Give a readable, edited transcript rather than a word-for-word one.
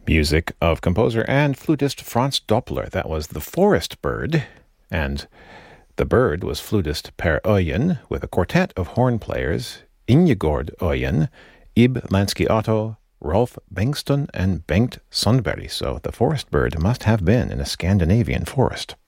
Music of composer and flutist Franz Doppler. That was The Forest Bird. And the bird was flutist Per Oyen with a quartet of horn players, Ingegord Oyen, Ib Lansky-Otto, Rolf Bengston, and Bengt Sundberg. So the forest bird must have been in a Scandinavian forest.